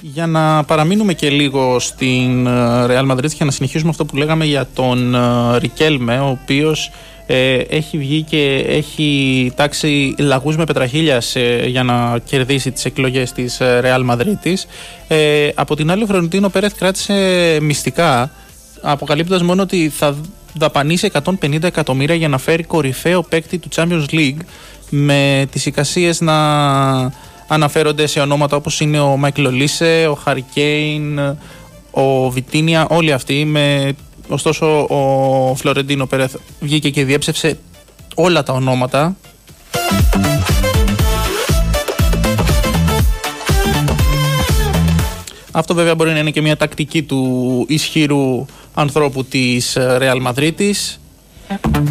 Για να παραμείνουμε και λίγο στην Real Madrid και να συνεχίσουμε αυτό που λέγαμε για τον Ρικέλμε, ο οποίος έχει βγει και έχει τάξει λαγούς με πετραχίλιας για να κερδίσει τις εκλογές της Real Madrid. Από την άλλη, ο Φλωρεντίνο Πέρεθ κράτησε μυστικά, αποκαλύπτοντας μόνο ότι θα δαπανίσει 150 εκατομμύρια για να φέρει κορυφαίο παίκτη του Champions League, με τις εικασίες να αναφέρονται σε ονόματα όπως είναι ο Μάικλ Ολίσε, ο Χάρι Κέιν, ο Βιτίνια, όλοι αυτοί. Ωστόσο, ο Φλωρεντίνο Πέρεθ βγήκε και διέψευσε όλα τα ονόματα. Αυτό βέβαια μπορεί να είναι και μια τακτική του ισχυρού ανθρώπου της Real Madrid.